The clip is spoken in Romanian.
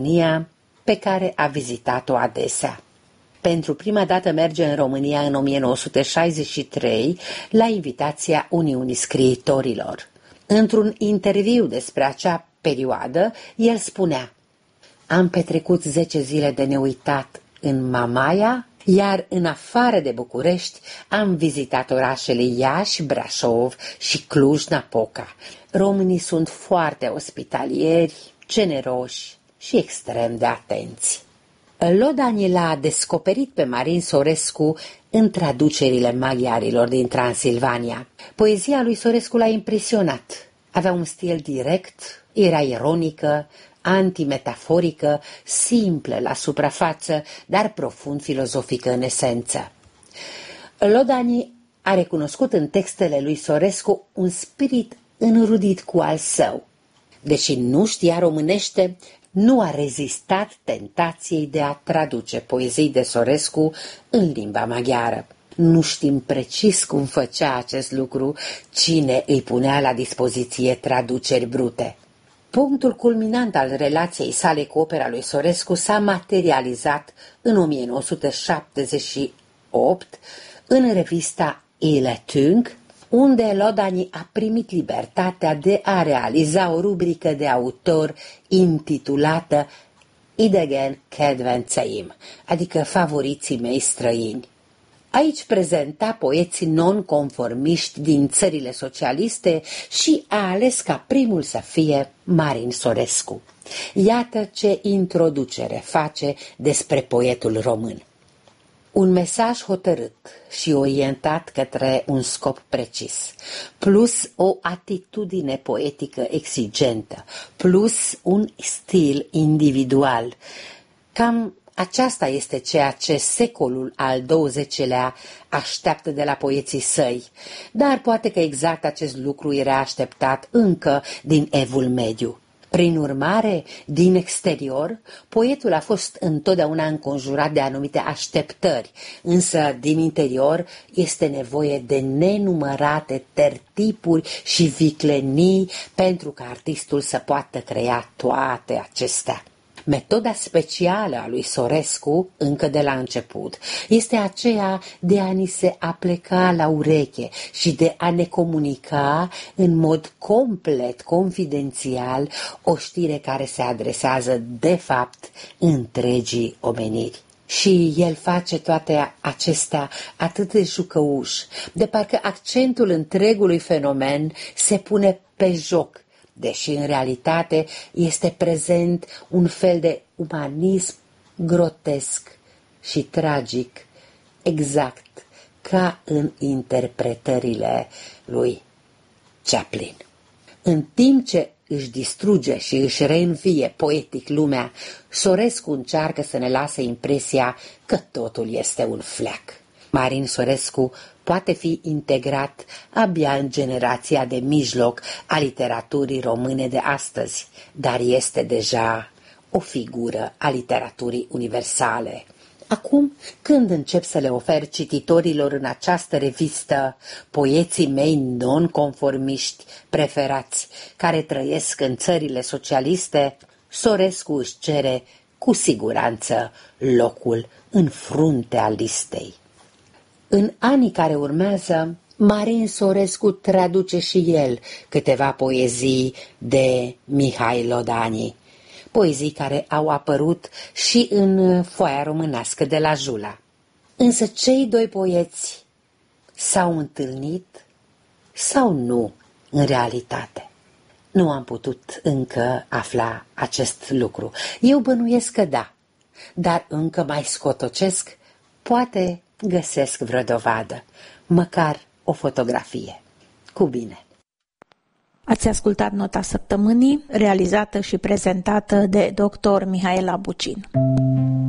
România, pe care a vizitat-o adesea. Pentru prima dată merge în România în 1963 la invitația Uniunii Scriitorilor. Într-un interviu despre acea perioadă, el spunea: am petrecut 10 zile de neuitat în Mamaia, iar în afară de București am vizitat orașele Iași, Brașov și Cluj-Napoca. Românii sunt foarte ospitalieri, generoși și extrem de atenți. Lodani l-a descoperit pe Marin Sorescu în traducerile maghiarilor din Transilvania. Poezia lui Sorescu l-a impresionat. Avea un stil direct, era ironică, antimetaforică, simplă la suprafață, dar profund filozofică în esență. Lodani a recunoscut în textele lui Sorescu un spirit înrudit cu al său. Deși nu știa românește, nu a rezistat tentației de a traduce poezii de Sorescu în limba maghiară. Nu știm precis cum făcea acest lucru, cine îi punea la dispoziție traduceri brute. Punctul culminant al relației sale cu opera lui Sorescu s-a materializat în 1978 în revista Il Tünk, unde Lodani a primit libertatea de a realiza o rubrică de autor intitulată Idegen kedvenceim, adică favoriții mei străini. Aici prezenta poeții non-conformiști din țările socialiste și a ales ca primul să fie Marin Sorescu. Iată ce introducere face despre poetul român. Un mesaj hotărât și orientat către un scop precis, plus o atitudine poetică exigentă, plus un stil individual. Cam aceasta este ceea ce secolul al XX-lea așteaptă de la poeții săi, dar poate că exact acest lucru era așteptat încă din Evul Mediu. Prin urmare, din exterior, poetul a fost întotdeauna înconjurat de anumite așteptări, însă din interior este nevoie de nenumărate tertipuri și viclenii pentru ca artistul să poată crea toate acestea. Metoda specială a lui Sorescu, încă de la început, este aceea de a ni se apleca la ureche și de a ne comunica în mod complet confidențial o știre care se adresează, de fapt, întregii omeniri. Și el face toate acestea atât de jucăuș, de parcă accentul întregului fenomen se pune pe joc, deși în realitate este prezent un fel de umanism grotesc și tragic, exact ca în interpretările lui Chaplin. În timp ce își distruge și își reînvie poetic lumea, Sorescu încearcă să ne lase impresia că totul este un fleac. Marin Sorescu poate fi integrat abia în generația de mijloc a literaturii române de astăzi, dar este deja o figură a literaturii universale. Acum, când încep să le ofer cititorilor în această revistă poeții mei non-conformiști preferați, care trăiesc în țările socialiste, Sorescu își cere cu siguranță locul în fruntea listei. În anii care urmează, Marin Sorescu traduce și el câteva poezii de Mihai Lodani, poezii care au apărut și în Foaia românească de la Jula. Însă cei doi poeți s-au întâlnit sau nu în realitate? Nu am putut încă afla acest lucru. Eu bănuiesc că da, dar încă mai scotocesc, poate găsesc vreo dovadă, măcar o fotografie. Cu bine! Ați ascultat Nota Săptămânii, realizată și prezentată de dr. Mihaela Bucin.